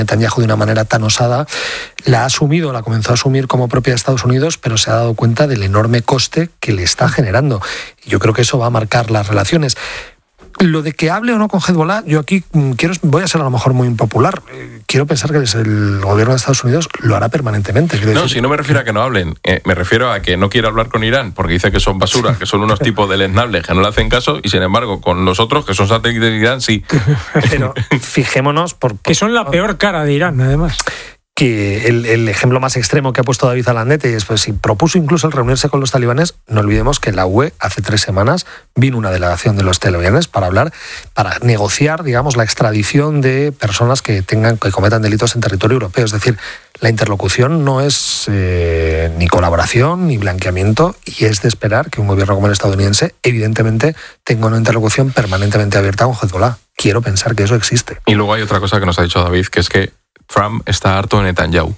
Netanyahu de una manera tan osada, la comenzó a asumir como propia de Estados Unidos, pero se ha dado cuenta del enorme coste que le está generando. Y yo creo que eso va a marcar las relaciones. Lo de que hable o no con Hezbollah, yo aquí voy a ser a lo mejor muy impopular. Quiero pensar que el gobierno de Estados Unidos lo hará permanentemente. Si no me refiero a que no hablen, me refiero a que no quiere hablar con Irán, porque dice que son basura, que son unos tipos deleznables que no le hacen caso, y sin embargo, con los otros, que son satélites de Irán, sí. Pero fijémonos que son la peor cara de Irán, además. Que el ejemplo más extremo que ha puesto David Alandete es, pues, si propuso incluso el reunirse con los talibanes. No olvidemos que en la UE hace 3 semanas vino una delegación de los talibanes para negociar, digamos, la extradición de personas que cometan delitos en territorio europeo. Es decir, la interlocución no es ni colaboración ni blanqueamiento, y es de esperar que un gobierno como el estadounidense evidentemente tenga una interlocución permanentemente abierta con Hezbollah. Quiero pensar que eso existe. Y luego hay otra cosa que nos ha dicho David, que es que Trump está harto de Netanyahu.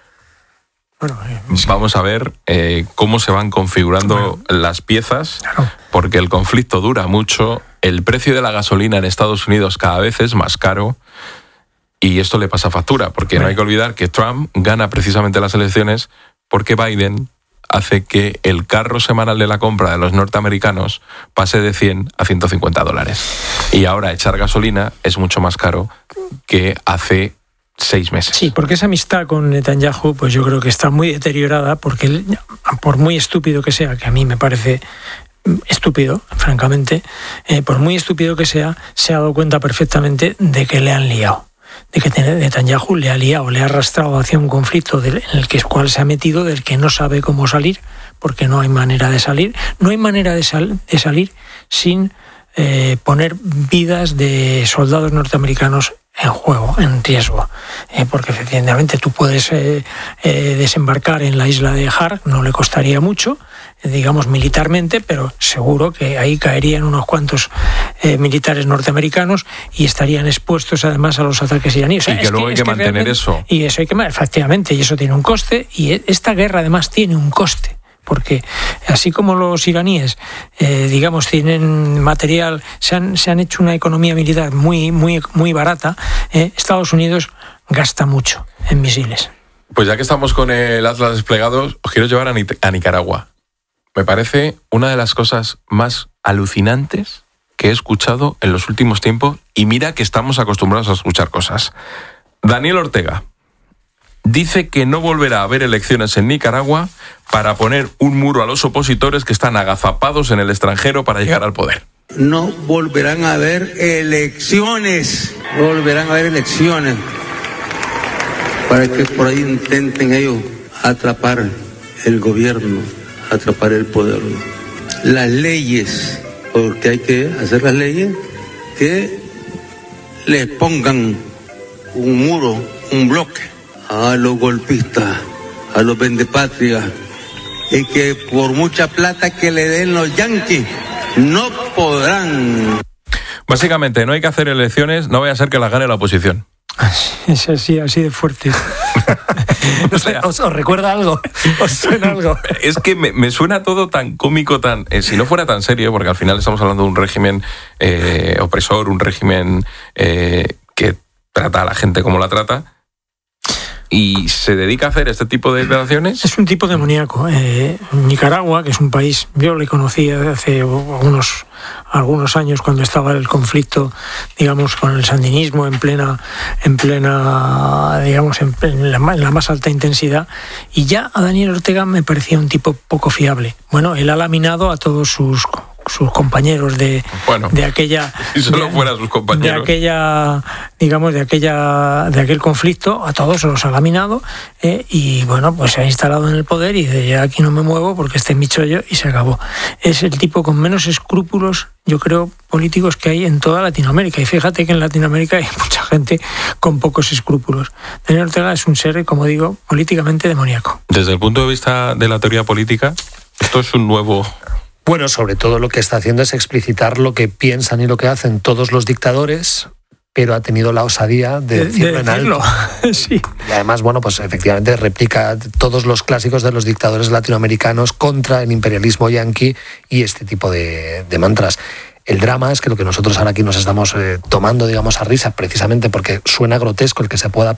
Vamos a ver cómo se van configurando las piezas, porque el conflicto dura mucho, el precio de la gasolina en Estados Unidos cada vez es más caro, y esto le pasa factura, porque no hay que olvidar que Trump gana precisamente las elecciones porque Biden hace que el carro semanal de la compra de los norteamericanos pase de $100 a $150. Y ahora echar gasolina es mucho más caro que hace 6 meses. Sí, porque esa amistad con Netanyahu, pues yo creo que está muy deteriorada, porque él, por muy estúpido que sea, que a mí me parece estúpido, francamente, por muy estúpido que sea, se ha dado cuenta perfectamente de que le han liado, de que Netanyahu le ha liado, le ha arrastrado hacia un conflicto en el cual se ha metido, del que no sabe cómo salir, porque no hay manera de salir. No hay manera de salir sin poner vidas de soldados norteamericanos en juego, en riesgo, porque efectivamente tú puedes desembarcar en la isla de Har, no le costaría mucho, digamos militarmente, pero seguro que ahí caerían unos cuantos militares norteamericanos y estarían expuestos además a los ataques iraníes. Y que luego hay que mantener eso. Y eso hay que, efectivamente, y eso tiene un coste, y esta guerra además tiene un coste. Porque así como los iraníes, digamos, tienen material, se han hecho una economía militar muy, muy, muy barata, Estados Unidos gasta mucho en misiles. Pues ya que estamos con el Atlas desplegado, os quiero llevar a Nicaragua. Me parece una de las cosas más alucinantes que he escuchado en los últimos tiempos, y mira que estamos acostumbrados a escuchar cosas. Daniel Ortega dice que no volverá a haber elecciones en Nicaragua para poner un muro a los opositores que están agazapados en el extranjero para llegar al poder. No volverán a haber elecciones. No volverán a haber elecciones para que por ahí intenten ellos atrapar el gobierno, atrapar el poder. Las leyes, porque hay que hacer las leyes que les pongan un muro, un bloque a los golpistas, a los vendepatrias, y que por mucha plata que le den los yanquis, no podrán. Básicamente, no hay que hacer elecciones, no vaya a ser que las gane la oposición. Es así de fuerte. O sea, ¿Os recuerda algo? ¿Os suena algo? Es que me suena todo tan cómico, si no fuera tan serio, porque al final estamos hablando de un régimen opresor, un régimen que trata a la gente como la trata, y se dedica a hacer este tipo de declaraciones. Es un tipo demoníaco. Nicaragua, que es un país, yo le conocí hace algunos años, cuando estaba el conflicto, digamos, con el sandinismo en plena, digamos, en la más alta intensidad, y ya a Daniel Ortega me parecía un tipo poco fiable. Bueno, él ha laminado a todos sus compañeros de aquella, si solo fueran sus compañeros, de aquel conflicto, a todos los ha laminado, y bueno, pues se ha instalado en el poder y dice: ya aquí no me muevo porque este mi chollo, y se acabó. Es el tipo con menos escrúpulos, yo creo, políticos que hay en toda Latinoamérica, y fíjate que en Latinoamérica hay mucha gente con pocos escrúpulos. Daniel Ortega es un ser, como digo, políticamente demoníaco. Desde el punto de vista de la teoría política, esto es un nuevo... Bueno, sobre todo lo que está haciendo es explicitar lo que piensan y lo que hacen todos los dictadores, pero ha tenido la osadía de decirlo en alto. Sí. Y además, bueno, pues efectivamente replica todos los clásicos de los dictadores latinoamericanos contra el imperialismo yanqui y este tipo de mantras. El drama es que lo que nosotros ahora aquí nos estamos tomando, digamos, a risa, precisamente porque suena grotesco el que se pueda